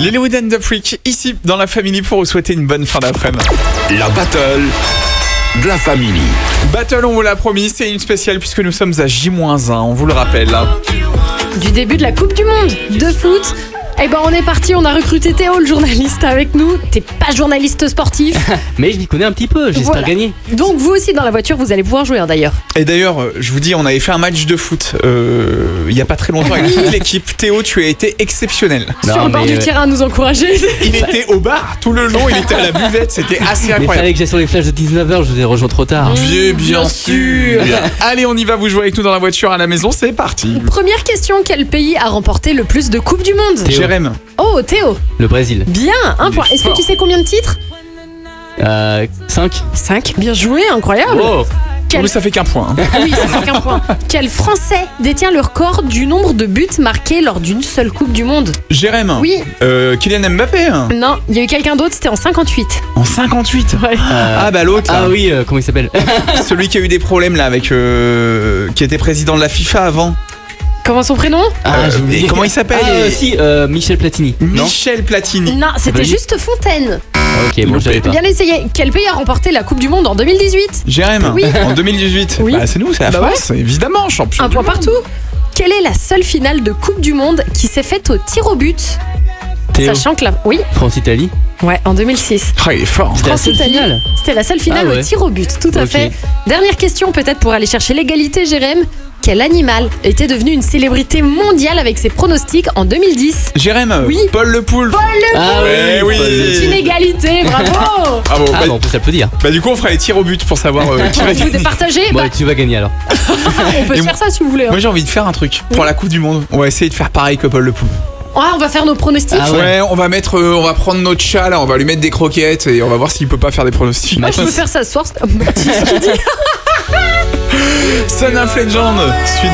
Lilywood and the Freak, ici dans la Family pour vous souhaiter une bonne fin d'après-midi. La battle de la Family. Battle, on vous l'a promis, c'est une spéciale puisque nous sommes à J-1, on vous le rappelle. Du début de la Coupe du Monde de foot. Eh ben on est parti, on a recruté Théo, le journaliste, avec nous. T'es pas journaliste sportif. Mais je m'y connais un petit peu, j'espère Voilà. gagner. Donc vous aussi dans la voiture, vous allez pouvoir jouer d'ailleurs. Et d'ailleurs, je vous dis, on avait fait un match de foot il y a pas très longtemps avec toute l'équipe. Théo, tu as été exceptionnel. Sur le bord du terrain à nous encourager. Il était au bar tout le long, il était à la buvette, c'était assez Mais incroyable. fallait que j'aille sur les flashs de 19h, je vous ai rejoint trop tard. Bien sûr. Allez, on y va, vous jouez avec nous dans la voiture à la maison, c'est parti. Première question, quel pays a remporté le plus de Coupes du Monde? Théo. Jérém. Oh Théo, Le Brésil. bien, un point. Est-ce que tu sais combien de titres? 5. 5, bien joué, incroyable. Oh Quel... Mais ça fait qu'un point. hein. Oui, ça fait qu'un point. Quel Français détient le record du nombre de buts marqués lors d'une seule Coupe du Monde? Jérém. Oui. Kylian Mbappé. Non, il y a eu quelqu'un d'autre, c'était en 58. En 58. Ouais. Ah bah l'autre. Ah là. oui, comment il s'appelle? Celui qui a eu des problèmes là avec qui était président de la FIFA avant. Comment son prénom? J'ai oublié. et comment il s'appelle Si, Michel Platini. Non. Michel Platini. Non, c'était pas lui. juste Fontaine. Ok, bon, je savais pas. Bien essayé. Quel pays a remporté la Coupe du Monde en 2018? Jérém. Oui. En 2018. Oui. Bah, c'est nous, c'est la Bah France, évidemment, champion. Un du point monde. partout. Quelle est la seule finale de Coupe du Monde qui s'est faite au tir au but? Théo. Sachant que la... Oui, France-Italie. ouais, en 2006. Ah, il est fort. C'était la seule France-Italie. finale. C'était la seule finale Ah ouais. au tir au but, tout à Ok. fait. Dernière question, peut-être pour aller chercher l'égalité, Jérém. Quel animal était devenu une célébrité mondiale avec ses pronostics en 2010? Jérém. Oui. Paul Le Poulpe. Ah Ouais, oui. C'est une égalité, bravo. Bravo. Ah bah, bon, on peut s'applaudir. bah, du coup, on fera les tirs au but pour savoir qui va Vous gagner. départagez, Bon, bah, tu vas gagner alors. on peut Et se moi- faire ça si vous voulez. hein. Moi, j'ai envie de faire un truc pour la Coupe du Monde. On va essayer de faire pareil que Paul Le Poulpe. Ah, on va faire nos pronostics. Ah Ouais, on va mettre, on va prendre notre chat là, on va lui mettre des croquettes et on va voir s'il peut pas faire des pronostics. Moi, je peux faire ça ce soir. Son of Legend. Suite